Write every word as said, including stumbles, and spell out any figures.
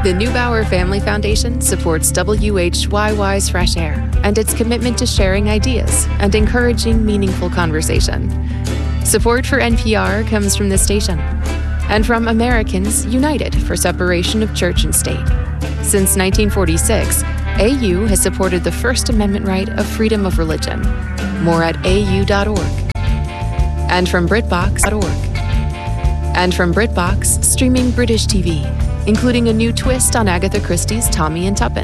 The Neubauer Family Foundation supports W H Y Y's Fresh Air and its commitment to sharing ideas and encouraging meaningful conversation. Support for N P R comes from the station and from Americans United for Separation of Church and State. Since nineteen forty-six, A U has supported the First Amendment right of freedom of religion. More at A U dot org. And from BritBox dot org. And from BritBox, streaming British T V, including a new twist on Agatha Christie's Tommy and Tuppence.